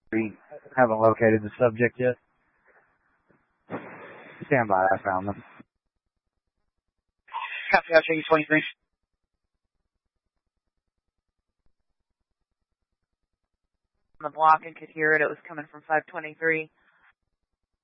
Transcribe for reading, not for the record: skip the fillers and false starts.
We haven't located the subject yet. Stand by, I found them. Copy, I'll show you 23. On the block and could hear it. It was coming from 523.